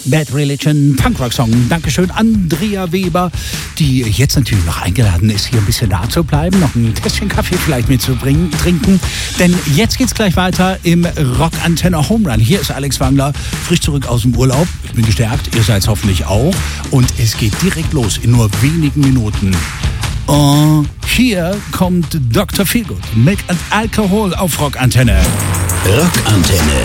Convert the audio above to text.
Bad Religion, Punkrock-Song. Dankeschön, Andrea Weber, die jetzt natürlich noch eingeladen ist, hier ein bisschen da zu bleiben, noch ein Tässchen Kaffee vielleicht mitzubringen, trinken. Denn jetzt geht's gleich weiter im Rockantenne Home Run. Hier ist Alex Wangler, frisch zurück aus dem Urlaub. Ich bin gestärkt, ihr seid hoffentlich auch. Und es geht direkt los in nur wenigen Minuten. Hier kommt Dr. Feelgood, Milk and Alcohol auf Rockantenne. Rockantenne.